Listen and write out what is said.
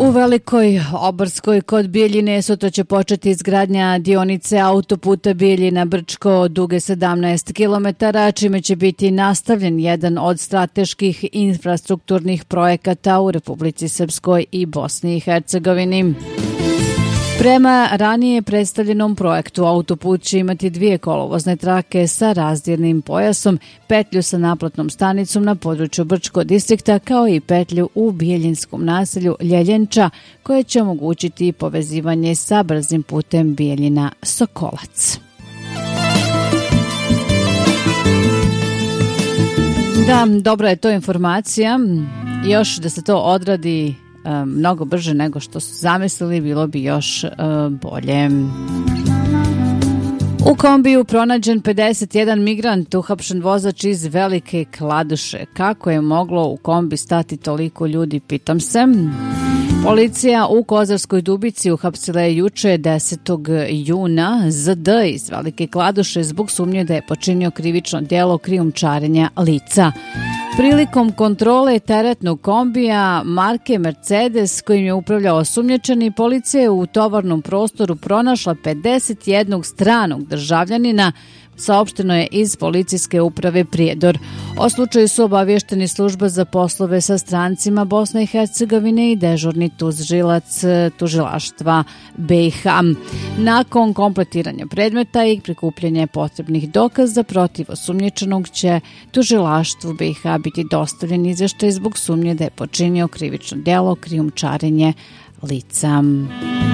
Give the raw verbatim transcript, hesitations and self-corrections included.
U Velikoj Oborskoj kod Bijeljine sutra će početi izgradnja dionice autoputa Bijeljina-Brčko duge sedamnaest kilometara, čime će biti nastavljen jedan od strateških infrastrukturnih projekata u Republici Srpskoj i Bosni i Hercegovini. Prema ranije predstavljenom projektu, autoput će imati dvije kolovozne trake sa razdirnim pojasom, petlju sa naplatnom stanicom na području Brčko distrikta, kao i petlju u bijeljinskom naselju Ljeljenča, koje će omogućiti povezivanje sa brzim putem Bijeljina-Sokolac. Da, dobra je to informacija. Još da se to odradi mnogo brže nego što su zamislili, bilo bi još uh, bolje. U kombiju pronađen pedeset jedan migrant, uhapšen vozač iz Velike Kladuše. Kako je moglo u kombi stati toliko ljudi, pitam se. Policija u Kozarskoj Dubici uhapsila je juče desetog juna Z D iz Velike Kladuše zbog sumnje da je počinio krivično djelo krijumčarenja lica. Prilikom kontrole teretnog kombija marke Mercedes kojim je upravljao osumnjičeni, policija je u tovarnom prostoru pronašla pedeset jednog stranog državljanina, saopšteno je iz policijske uprave Prijedor. O slučaju su obavješteni služba za poslove sa strancima Bosne i Hercegovine i dežurni tužilac tužilaštva B i H. Nakon kompletiranja predmeta i prikupljanja potrebnih dokaza protiv osumnjičenog će tužilaštvu B i H biti dostavljen izvještaj zbog sumnje da je počinio krivično djelo krijumčarenje lica.